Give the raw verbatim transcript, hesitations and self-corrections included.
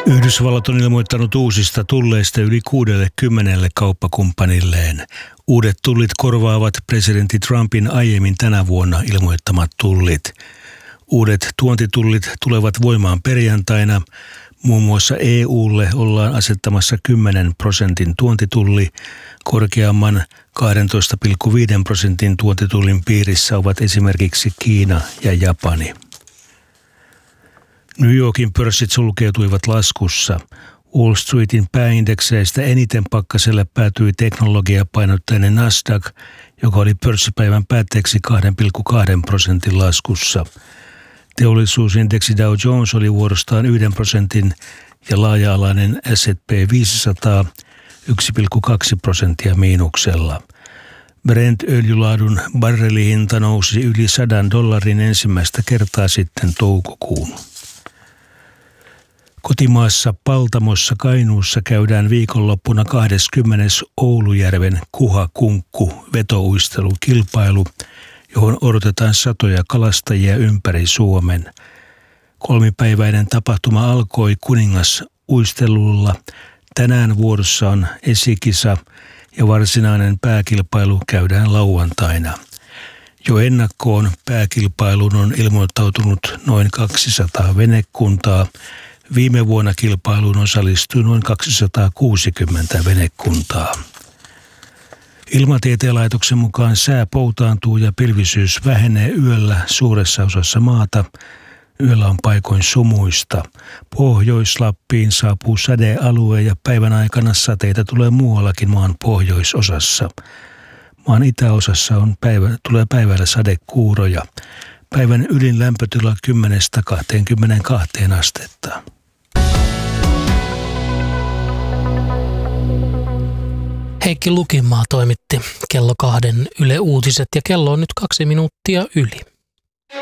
Yhdysvallat on ilmoittanut uusista tulleista yli kuudellekymmenelle kauppakumppanilleen. Uudet tullit korvaavat presidentti Trumpin aiemmin tänä vuonna ilmoittamat tullit. Uudet tuontitullit tulevat voimaan perjantaina. Muun muassa E U:lle ollaan asettamassa kymmenen prosentin tuontitulli. Korkeamman kaksitoista pilkku viisi prosentin tuontitullin piirissä ovat esimerkiksi Kiina ja Japani. New Yorkin pörssit sulkeutuivat laskussa. Wall Streetin pääindekseistä eniten pakkaselle päätyi teknologiapainotteinen Nasdaq, joka oli pörssipäivän päätteeksi kaksi pilkku kaksi prosentin laskussa. Teollisuusindeksi Dow Jones oli vuorostaan yhden prosentin ja laaja-alainen S and P viisisataa yksi pilkku kaksi prosenttia miinuksella. Brent-öljylaadun barrelihinta nousi yli sadan dollarin ensimmäistä kertaa sitten toukokuun. Kotimaassa Paltamossa Kainuussa käydään viikonloppuna kahdeskymmenes Oulujärven Kuha-Kunkku vetouistelukilpailu, johon odotetaan satoja kalastajia ympäri Suomen. Kolmipäiväinen tapahtuma alkoi Kuningas-uistelulla. Tänään vuorossa on esikisa ja varsinainen pääkilpailu käydään lauantaina. Jo ennakkoon pääkilpailuun on ilmoittautunut noin kaksisataa venekuntaa. Viime vuonna kilpailuun osallistui noin kaksisataakuusikymmentä venekuntaa. Ilmatieteen laitoksen mukaan sää poutaantuu ja pilvisyys vähenee yöllä suuressa osassa maata. Yöllä on paikoin sumuista. Pohjois-Lappiin saapuu sadealue ja päivän aikana sateita tulee muuallakin maan pohjoisosassa. Maan itäosassa on päivä, tulee päivällä sadekuuroja. Päivän ylin lämpötila kymmenestä kahteenkymmeneenkahteen astetta. Heikki Lukinmaa toimitti kello kahden Yle Uutiset ja kello on nyt kaksi minuuttia yli.